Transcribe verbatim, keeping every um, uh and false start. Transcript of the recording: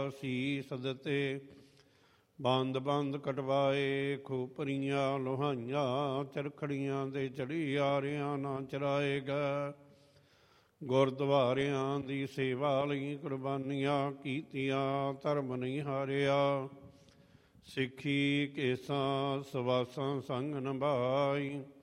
ਸੀਸ ਦਿੱਤੇ। ਬੰਦ ਬੰਦ ਕਟਵਾਏ, ਖੋਪਰੀਆਂ ਲੋਹਾਈਆਂ, ਚਰਖੜੀਆਂ ਦੇ ਚੜੀ ਆਰਿਆਂ ਨਾ ਚਰਾਏਗਾ। ਗੁਰਦੁਆਰਿਆਂ ਦੀ ਸੇਵਾ ਲਈ ਕੁਰਬਾਨੀਆਂ ਕੀਤੀਆਂ, ਧਰਮ ਨਹੀਂ ਹਾਰਿਆ। ਸਿੱਖੀ ਕੇਸਾਂ ਸਵਾਸਾਂ ਸੰਗ ਨਿਭਾਈ,